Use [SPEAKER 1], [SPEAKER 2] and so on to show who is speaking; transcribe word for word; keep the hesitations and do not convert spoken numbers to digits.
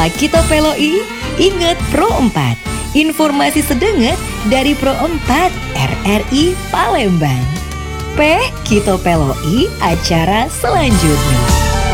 [SPEAKER 1] Apa Kito Peloi? Ingat Pro empat. Informasi sedenget dari Pro empat R R I Palembang. P Kito Peloi acara selanjutnya.